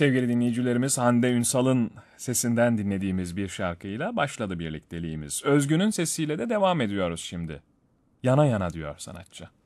Sevgili dinleyicilerimiz, Hande Ünsal'ın sesinden dinlediğimiz bir şarkıyla başladı birlikteliğimiz. Özgün'ün sesiyle de devam ediyoruz şimdi. Yana yana diyor sanatçı.